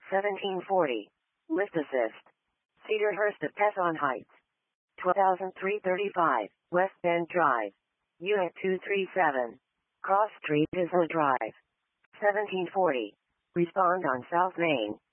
1740. Lift assist. Cedarhurst at Pethon Heights. 12335. West Bend Drive. Unit 237. Cross Street, Isla Drive. 1740. Respond on South Main.